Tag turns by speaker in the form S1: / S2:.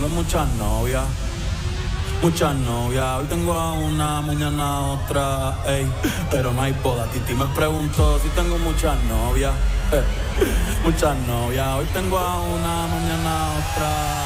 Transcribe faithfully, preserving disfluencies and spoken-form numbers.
S1: tengo muchas novias, muchas novias. Hoy tengo a una, mañana a otra, ey. Pero no hay boda. Titi me preguntó si tengo muchas novias, eh. Muchas novias. Hoy tengo a una, mañana a otra.